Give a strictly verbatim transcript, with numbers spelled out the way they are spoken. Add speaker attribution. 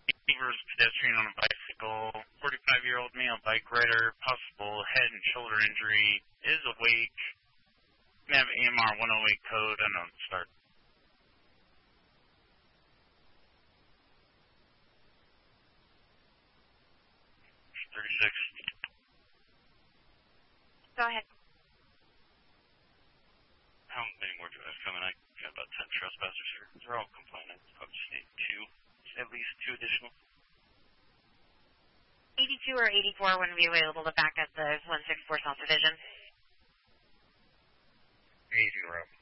Speaker 1: Beavers, pedestrian on a bicycle, forty-five-year-old male bike rider, possible head and shoulder injury, is awake. May have A M R one oh eight code, unknown start. thirty-six.
Speaker 2: Go ahead.
Speaker 1: How many more do I have coming? I got about ten trespassers here. They're all compliant. I'll just need two. At least two additional.
Speaker 2: eighty-two or eighty-four wouldn't be available to back at the one sixty-four South Division.
Speaker 1: eighty-room.